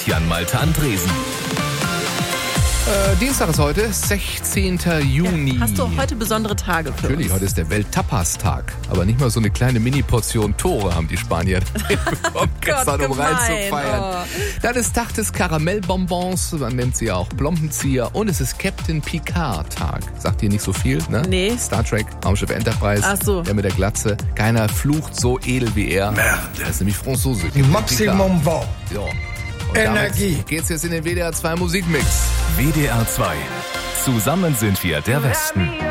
Jan Malte Andresen. Dienstag ist heute, 16. Juni. Hast du heute besondere Tage für Natürlich, uns? heute ist der Welt-Tapas-Tag. Aber nicht mal so eine kleine Mini-Portion Tore haben die Spanier bekommen gestern, um gemein. reinzufeiern. Oh. Dann ist Tag des Karamellbonbons, man nennt sie ja auch Plombenzieher. Und es ist Captain Picard-Tag. Sagt ihr nicht so viel, ne? Nee. Star Trek, Raumschiff Enterprise. Ach so. Der mit der Glatze. Keiner flucht so edel wie er. Merde. Das ist nämlich Franzose. Captain Maximum Picard. Vent. Ja. Und Energie. damit geht's jetzt in den WDR 2 Musikmix. WDR 2. Zusammen sind wir der Westen.